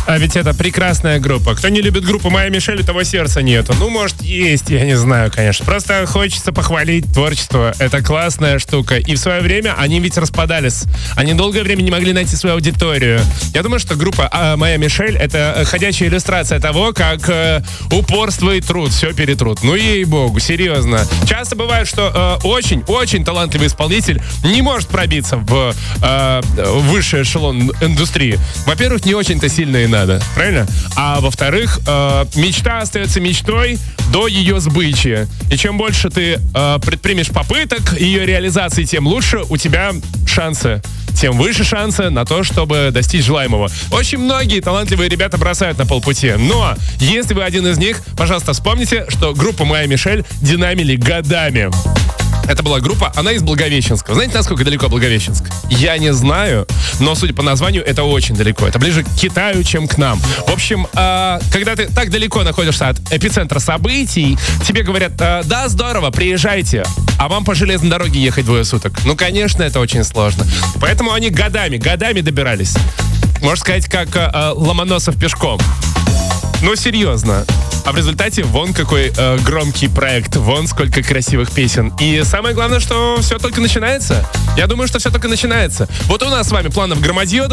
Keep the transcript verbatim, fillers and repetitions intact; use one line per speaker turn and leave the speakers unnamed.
А ведь это прекрасная группа. Кто не любит группу «Моя Мишель», у того сердца нету. Ну, может, есть, я не знаю, конечно. Просто хочется похвалить творчество. Это классная штука. И в свое время они ведь распадались. Они долгое время не могли найти свою аудиторию. Я думаю, что группа а, «Моя Мишель» — это ходячая иллюстрация того, как э, упорство и труд все перетрут. Ну, ей-богу, серьезно. Часто бывает, что очень-очень э, талантливый исполнитель не может пробиться в э, высший эшелон индустрии. Во-первых, не очень-то сильно и надо, правильно? А во-вторых, э, мечта остается мечтой до ее сбычи. И чем больше ты э, предпримешь попыток ее реализации, тем лучше у тебя шансы. Тем выше шансы на то, чтобы достичь желаемого. Очень многие талантливые ребята бросают на полпути. Но если вы один из них, пожалуйста, вспомните, что группа «Моя Мишель» динамили годами. Это была группа, она из Благовещенска. Знаете, насколько далеко Благовещенск? Я не знаю, но, судя по названию, это очень далеко. Это ближе к Китаю, чем к нам. В общем, э, когда ты так далеко находишься от эпицентра событий, тебе говорят: э, да, здорово, приезжайте. А вам по железной дороге ехать двое суток. Ну, конечно, это очень сложно. Поэтому они годами, годами добирались. Можно сказать, как э, Ломоносов пешком. Ну, серьезно. А в результате вон какой э, громкий проект, вон сколько красивых песен. И самое главное, что все только начинается. Я думаю, что все только начинается. Вот у нас с вами планов громадье.